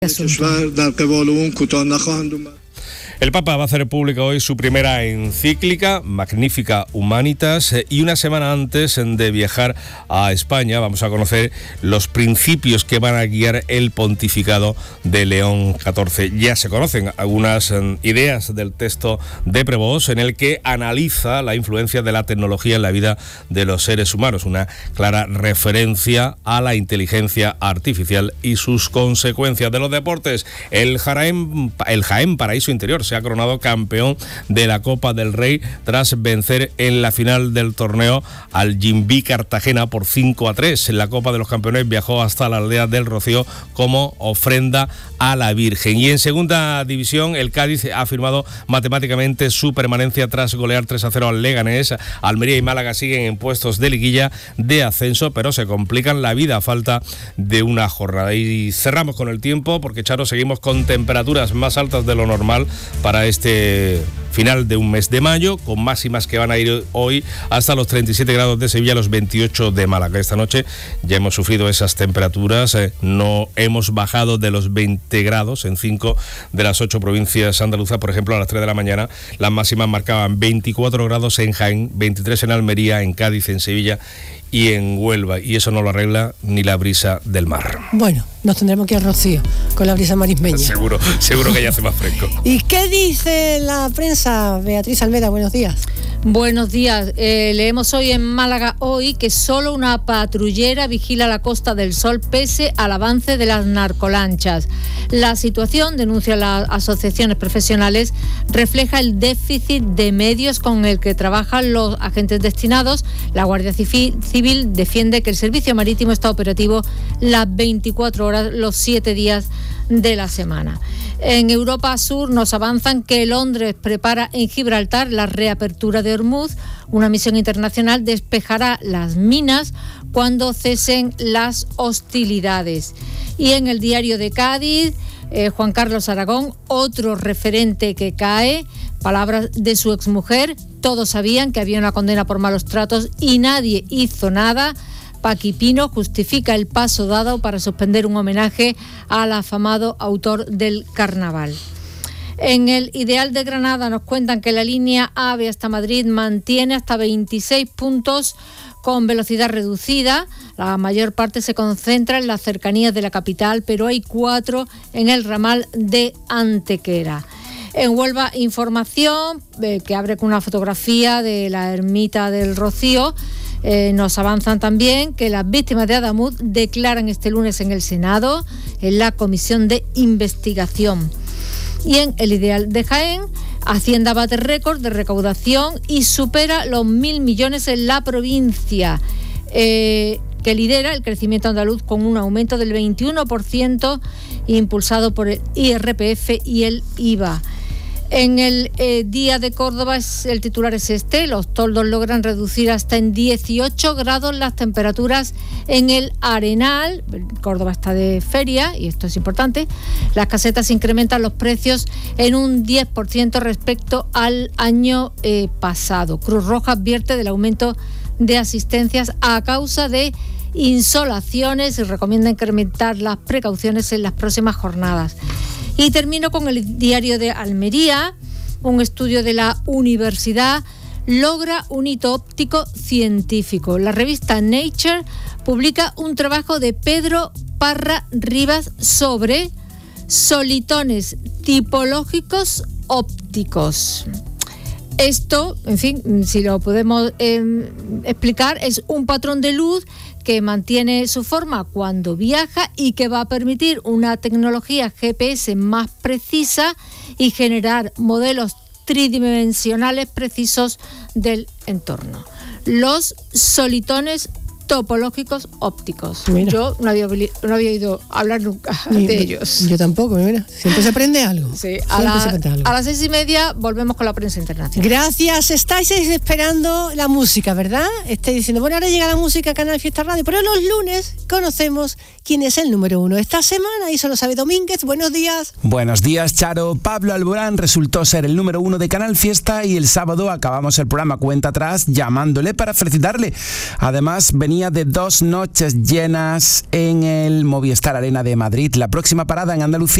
El Papa va a hacer pública hoy su primera encíclica, Magnificat Humanitas, y una semana antes de viajar a España vamos a conocer los principios que van a guiar el pontificado de León XIV. Ya se conocen algunas ideas del texto de Prevost en el que analiza la influencia de la tecnología en la vida de los seres humanos, una clara referencia a la inteligencia artificial y sus consecuencias. De los deportes, el Jaén Paraíso Interior se ha coronado campeón de la Copa del Rey tras vencer en la final del torneo al Jimbi Cartagena por 5-3. En la Copa de los Campeones viajó hasta la aldea del Rocío como ofrenda a la Virgen. Y en segunda división, el Cádiz ha firmado matemáticamente su permanencia tras golear 3-0 al Leganés. Almería y Málaga siguen en puestos de liguilla de ascenso, pero se complican la vida a falta de una jornada. Y cerramos con el tiempo porque, Charo, seguimos con temperaturas más altas de lo normal para este final de un mes de mayo, con máximas que van a ir hoy hasta los 37 grados de Sevilla, los 28 de Málaga. Esta noche ya hemos sufrido esas temperaturas, no hemos bajado de los 20 grados en 5 de las 8 provincias andaluzas. Por ejemplo, a las 3 de la mañana las máximas marcaban 24 grados en Jaén, 23 en Almería, en Cádiz, en Sevilla y en Huelva, y eso no lo arregla ni la brisa del mar. Bueno, nos tendremos que ir al Rocío con la brisa marismeña. Seguro que ya hace más fresco. ¿Y qué dice la prensa? Beatriz Almeda, buenos días. Buenos días. Leemos hoy en Málaga que solo una patrullera vigila la Costa del Sol pese al avance de las narcolanchas. La situación, denuncian las asociaciones profesionales, refleja el déficit de medios con el que trabajan los agentes destinados. La Guardia Civil defiende que el servicio marítimo está operativo las 24 horas, los 7 días de la semana. En Europa Sur nos avanzan que Londres prepara en Gibraltar la reapertura de Hormuz. Una misión internacional despejará las minas cuando cesen las hostilidades. Y en el diario de Cádiz, Juan Carlos Aragón, otro referente que cae, palabras de su exmujer: todos sabían que había una condena por malos tratos y nadie hizo nada. Paqui Pino justifica el paso dado para suspender un homenaje al afamado autor del carnaval. En el Ideal de Granada nos cuentan que la línea AVE hasta Madrid mantiene hasta 26 puntos con velocidad reducida. La mayor parte se concentra en las cercanías de la capital, pero hay 4 en el ramal de Antequera. En Huelva Información, que abre con una fotografía de la ermita del Rocío. Nos avanzan también que las víctimas de Adamuz declaran este lunes en el Senado, en la comisión de investigación. Y en el Ideal de Jaén, Hacienda bate récord de recaudación y supera los 1.000 millones en la provincia, que lidera el crecimiento andaluz con un aumento del 21%, impulsado por el IRPF y el IVA. En el Día de Córdoba el titular es este: los toldos logran reducir hasta en 18 grados las temperaturas en el Arenal. Córdoba está de feria y esto es importante. Las casetas incrementan los precios en un 10% respecto al año pasado. Cruz Roja advierte del aumento de asistencias a causa de insolaciones y recomienda incrementar las precauciones en las próximas jornadas. Y termino con el diario de Almería. Un estudio de la universidad logra un hito óptico científico. La revista Nature publica un trabajo de Pedro Parra Rivas sobre solitones tipológicos ópticos. Esto, en fin, si lo podemos explicar, es un patrón de luz que mantiene su forma cuando viaja y que va a permitir una tecnología GPS más precisa y generar modelos tridimensionales precisos del entorno. Los solitones topológicos ópticos. Mira. Yo no había oído hablar nunca de ellos. Yo tampoco, mira. Siempre se aprende algo. Sí, a las 6:30 volvemos con la prensa internacional. Gracias. Estáis esperando la música, ¿verdad? Estáis diciendo, bueno, ahora llega la música a Canal Fiesta Radio, pero los lunes conocemos quién es el número 1 esta semana, y eso lo sabe Domínguez. Buenos días. Buenos días, Charo. Pablo Alborán resultó ser el número 1 de Canal Fiesta y el sábado acabamos el programa Cuenta Atrás llamándole para felicitarle. Además, venía venía de 2 noches llenas en el Movistar Arena de Madrid. La próxima parada en Andalucía